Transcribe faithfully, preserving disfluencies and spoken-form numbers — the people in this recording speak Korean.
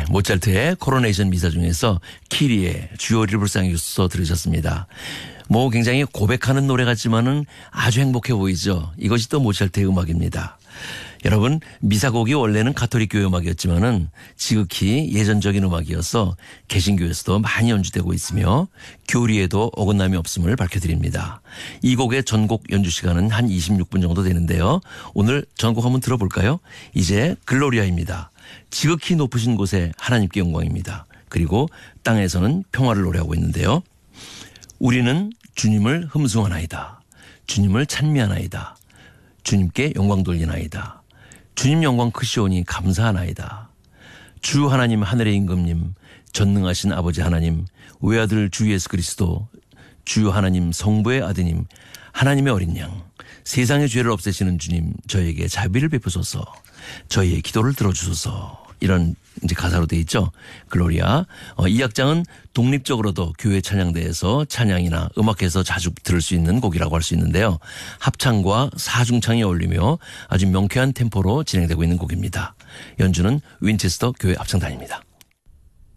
네, 모차르트의 코로네이션 미사 중에서 키리의 주요리를 불쌍히 써 들으셨습니다. 뭐 굉장히 고백하는 노래 같지만은 아주 행복해 보이죠. 이것이 또 모차르트의 음악입니다. 여러분, 미사곡이 원래는 가톨릭 교회 음악이었지만은 지극히 예전적인 음악이어서 개신교에서도 많이 연주되고 있으며 교리에도 어긋남이 없음을 밝혀드립니다. 이 곡의 전곡 연주 시간은 한 이십육 분 정도 되는데요. 오늘 전곡 한번 들어볼까요? 이제 글로리아입니다. 지극히 높으신 곳에 하나님께 영광입니다. 그리고 땅에서는 평화를 노래하고 있는데요. 우리는 주님을 흠숭하나이다. 주님을 찬미하나이다. 주님께 영광 돌리나이다. 주님 영광 크시오니 감사하나이다. 주 하나님 하늘의 임금님 전능하신 아버지 하나님 외아들 주 예수 그리스도 주 하나님 성부의 아드님 하나님의 어린 양 세상의 죄를 없애시는 주님 저에게 자비를 베푸소서 저희의 기도를 들어주소서 이런 이제 가사로 돼 있죠. 글로리아. 어, 이 악장은 독립적으로도 교회 찬양대에서 찬양이나 음악회에서 자주 들을 수 있는 곡이라고 할 수 있는데요. 합창과 사중창이 어울리며 아주 명쾌한 템포로 진행되고 있는 곡입니다. 연주는 윈체스터 교회 합창단입니다.